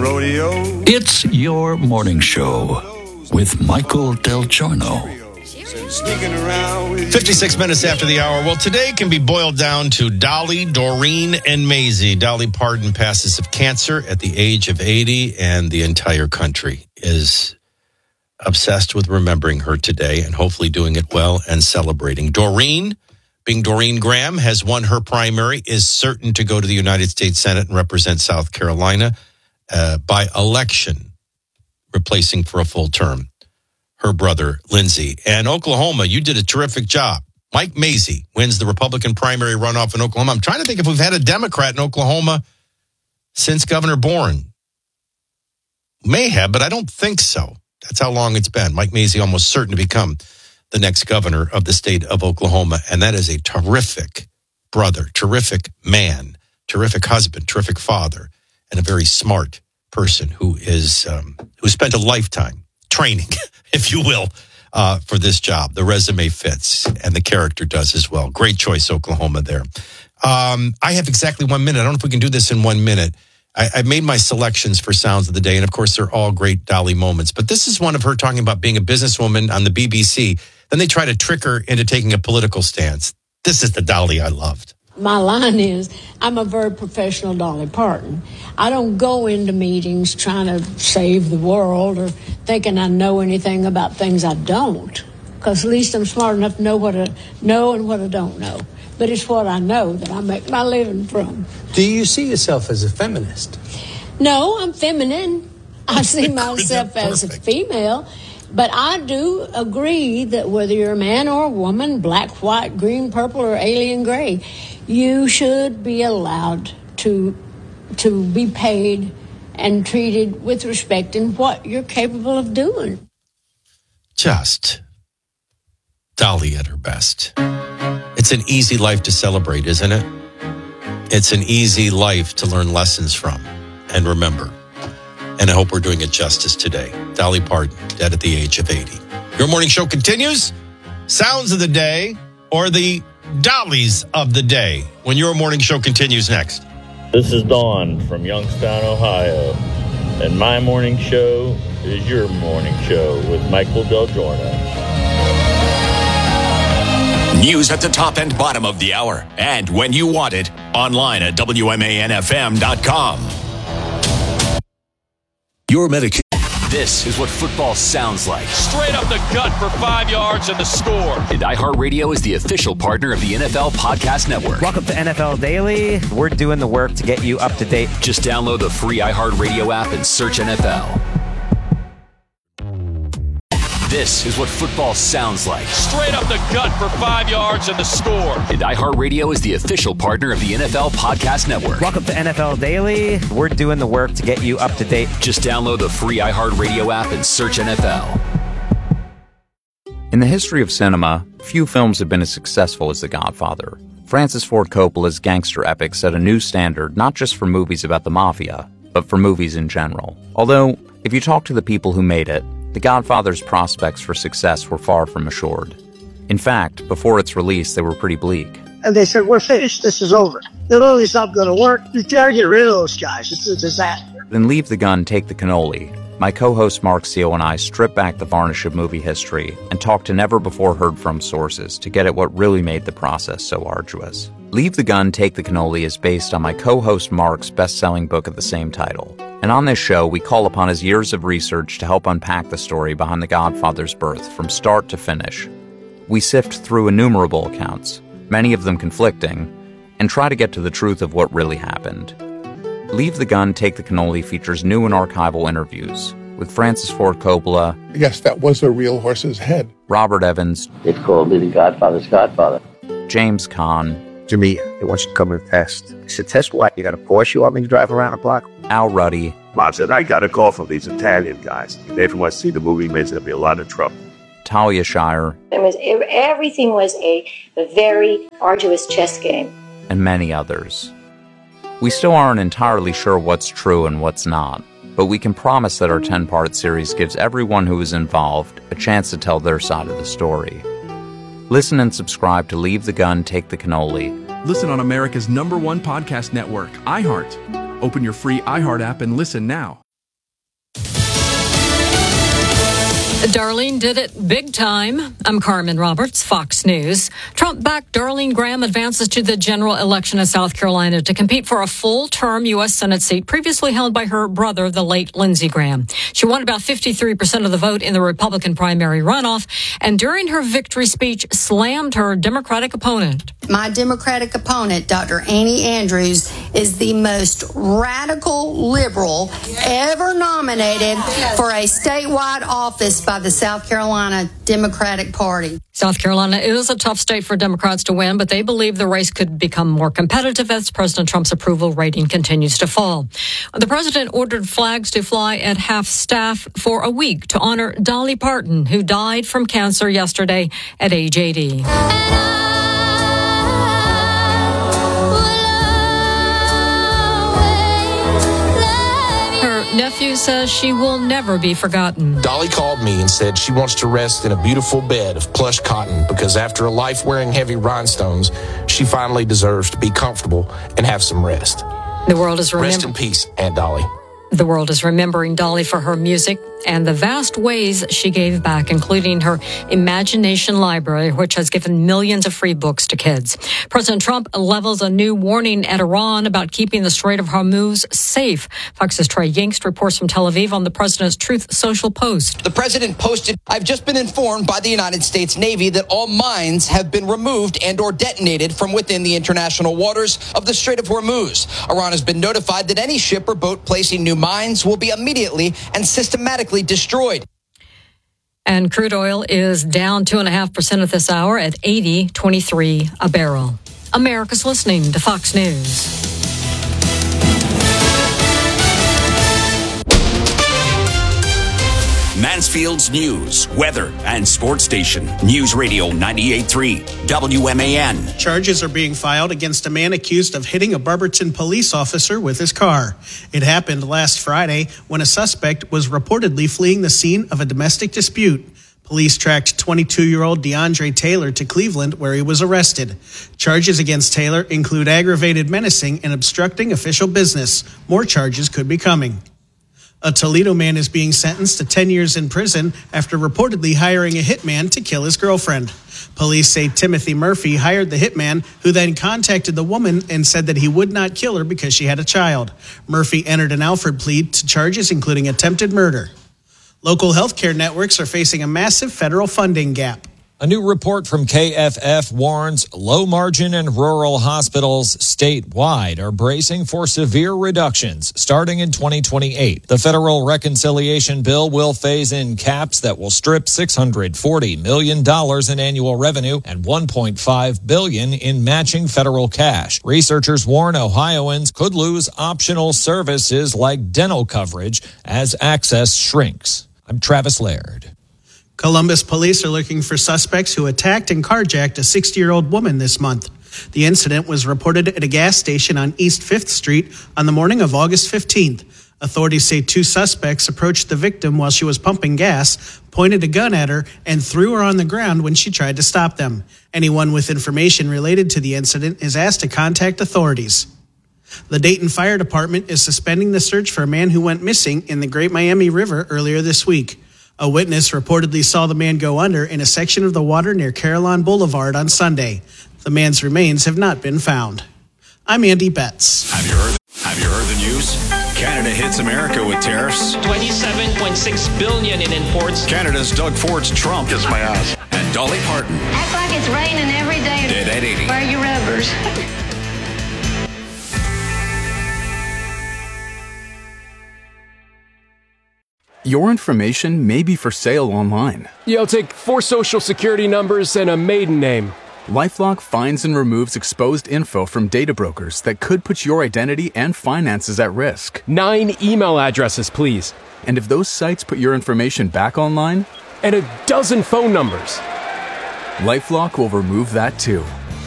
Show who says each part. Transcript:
Speaker 1: rodeo.
Speaker 2: It's your morning show with Michael Del Giorno.
Speaker 3: 56 minutes after the hour. Well, today can be boiled down to Dolly, Doreen, and Maisie. Dolly Parton passes of cancer at the age of 80, and the entire country is obsessed with remembering her today and hopefully doing it well and celebrating. Doreen, being Doreen Graham, has won her primary, is certain to go to the United States Senate and represent South Carolina by election, replacing for a full term her brother, Lindsey. And Oklahoma, you did a terrific job. Mike Mazzei wins the Republican primary runoff in Oklahoma. I'm trying to think if we've had a Democrat in Oklahoma since Governor Bourne. May have, but I don't think so. That's how long it's been. Mike Mazzei almost certain to become the next governor of the state of Oklahoma. And that is a terrific brother, terrific man, terrific husband, terrific father, and a very smart person who spent a lifetime training, if you will, for this job. The resume fits, and the character does as well. Great choice, Oklahoma, there. I have exactly 1 minute. I don't know if we can do this in 1 minute. I made my selections for Sounds of the Day, and of course, they're all great Dolly moments. But this is one of her talking about being a businesswoman on the BBC. Then they try to trick her into taking a political stance. This is the Dolly I loved.
Speaker 4: My line is, I'm a very professional Dolly Parton. I don't go into meetings trying to save the world or thinking I know anything about things I don't, because at least I'm smart enough to know what I know and what I don't know. But it's what I know that I make my living from.
Speaker 5: Do you see yourself as a feminist?
Speaker 4: No, I'm feminine. I see myself as a female. But I do agree that whether you're a man or a woman, black, white, green, purple, or alien gray, you should be allowed to be paid and treated with respect in what you're capable of doing.
Speaker 3: Just Dolly at her best. It's an easy life to celebrate, isn't it? It's an easy life to learn lessons from and remember. And I hope we're doing it justice today. Dolly Parton, dead at the age of 80. Your morning show continues. Sounds of the Day, or the Dollies of the Day, when your morning show continues next.
Speaker 6: This is Dawn from Youngstown, Ohio. And my morning show is your morning show with Michael Del Giorno.
Speaker 7: News at the top and bottom of the hour. And when you want it, online at WMANFM.com. Your medication. This is what football sounds like.
Speaker 8: Straight up the gut for 5 yards and the score.
Speaker 7: And iHeartRadio is the official partner of the NFL Podcast Network.
Speaker 9: Welcome to NFL Daily. We're doing the work to get you up to date.
Speaker 7: Just download the free iHeartRadio app and search NFL. This is what football sounds like.
Speaker 8: Straight up the gut for 5 yards and the score.
Speaker 7: And iHeartRadio is the official partner of the NFL Podcast Network.
Speaker 9: Welcome to NFL Daily. We're doing the work to get you up to date.
Speaker 7: Just download the free iHeartRadio app and search NFL.
Speaker 10: In the history of cinema, few films have been as successful as The Godfather. Francis Ford Coppola's gangster epic set a new standard not just for movies about the mafia, but for movies in general. Although, if you talk to the people who made it, The Godfather's prospects for success were far from assured. In fact, before its release, they were pretty bleak.
Speaker 11: And they said, we're finished, this is over. The movie's not going to work. You gotta get rid of those guys. It's a disaster.
Speaker 10: Then Leave the Gun, Take the Cannoli. My co-host Mark Seal and I strip back the varnish of movie history and talk to never-before-heard-from sources to get at what really made the process so arduous. Leave the Gun, Take the Cannoli is based on my co-host Mark's best-selling book of the same title. And on this show, we call upon his years of research to help unpack the story behind The Godfather's birth from start to finish. We sift through innumerable accounts, many of them conflicting, and try to get to the truth of what really happened. Leave the Gun, Take the Cannoli features new and archival interviews with Francis Ford Coppola.
Speaker 12: Yes, that was a real horse's head.
Speaker 10: Robert Evans.
Speaker 13: It's called me The Godfather's Godfather.
Speaker 10: James Caan.
Speaker 14: Jimmy, they want you to come and test. I said, test what? You got a Porsche you want me to drive around the block?
Speaker 10: Al Ruddy.
Speaker 15: Mom said, I got a call from these Italian guys. If you want to see the movie, there's going to be a lot of trouble.
Speaker 10: Talia Shire.
Speaker 16: Everything was a very arduous chess game.
Speaker 10: And many others. We still aren't entirely sure what's true and what's not, but we can promise that our 10-part series gives everyone who is involved a chance to tell their side of the story. Listen and subscribe to Leave the Gun, Take the Cannoli.
Speaker 17: Listen on America's #1 podcast network, iHeart. Open your free iHeart app and listen now.
Speaker 1: Darlene did it big time. I'm Carmen Roberts, Fox News. Trump-backed Darlene Graham advances to the general election in South Carolina to compete for a full-term U.S. Senate seat previously held by her brother, the late Lindsey Graham. She won about 53% of the vote in the Republican primary runoff, and during her victory speech, slammed her Democratic opponent.
Speaker 17: My Democratic opponent, Dr. Annie Andrews, is the most radical liberal ever nominated for a statewide office by the South Carolina Democratic Party.
Speaker 1: South Carolina is a tough state for Democrats to win, but they believe the race could become more competitive as President Trump's approval rating continues to fall. The president ordered flags to fly at half staff for a week to honor Dolly Parton, who died from cancer yesterday at age 80. Nephew says she will never be forgotten.
Speaker 18: Dolly called me and said she wants to rest in a beautiful bed of plush cotton because after a life wearing heavy rhinestones, she finally deserves to be comfortable and have some rest.
Speaker 1: The world is
Speaker 18: Rest in peace, Aunt Dolly.
Speaker 1: The world is remembering Dolly for her music and the vast ways she gave back, including her Imagination Library, which has given millions of free books to kids. President Trump levels a new warning at Iran about keeping the Strait of Hormuz safe. Fox's Trey Yingst reports from Tel Aviv on the president's Truth Social post.
Speaker 19: The president posted, "I've just been informed by the United States Navy that all mines have been removed and or detonated from within the international waters of the Strait of Hormuz. Iran has been notified that any ship or boat placing new mines will be immediately and systematically destroyed."
Speaker 1: And crude oil is down 2.5% at this hour at $80.23 a barrel. America's listening to Fox News.
Speaker 7: Mansfield's news, weather, and sports station. News Radio 98.3 WMAN.
Speaker 20: Charges are being filed against a man accused of hitting a Barberton police officer with his car. It happened last Friday when a suspect was reportedly fleeing the scene of a domestic dispute. Police tracked 22-year-old DeAndre Taylor to Cleveland, where he was arrested. Charges against Taylor include aggravated menacing and obstructing official business. More charges could be coming. A Toledo man is being sentenced to 10 years in prison after reportedly hiring a hitman to kill his girlfriend. Police say Timothy Murphy hired the hitman, who then contacted the woman and said that he would not kill her because she had a child. Murphy entered an Alford plea to charges including attempted murder. Local healthcare networks are facing a massive federal funding gap.
Speaker 21: A new report from KFF warns low-margin and rural hospitals statewide are bracing for severe reductions starting in 2028. The federal reconciliation bill will phase in caps that will strip $640 million in annual revenue and $1.5 billion in matching federal cash. Researchers warn Ohioans could lose optional services like dental coverage as access shrinks. I'm Travis Laird.
Speaker 20: Columbus police are looking for suspects who attacked and carjacked a 60-year-old woman this month. The incident was reported at a gas station on East 5th Street on the morning of August 15th. Authorities say two suspects approached the victim while she was pumping gas, pointed a gun at her, and threw her on the ground when she tried to stop them. Anyone with information related to the incident is asked to contact authorities. The Dayton Fire Department is suspending the search for a man who went missing in the Great Miami River earlier this week. A witness reportedly saw the man go under in a section of the water near Carillon Boulevard on Sunday. The man's remains have not been found. I'm Andy Betts.
Speaker 7: Have you heard the news? Canada hits America with tariffs.
Speaker 22: $27.6 billion in imports.
Speaker 7: Canada's Doug Ford's Trump.
Speaker 22: Kiss my ass.
Speaker 7: And Dolly Parton.
Speaker 16: Act like it's raining every day.
Speaker 7: Dead at 80.
Speaker 16: Wear your rubbers.
Speaker 23: Your information may be for sale online.
Speaker 24: Yeah, I'll take 4 social security numbers and a maiden name.
Speaker 23: LifeLock finds and removes exposed info from data brokers that could put your identity and finances at risk.
Speaker 24: 9 email addresses, please.
Speaker 23: And if those sites put your information back online?
Speaker 24: And a dozen phone numbers.
Speaker 23: LifeLock will remove that too.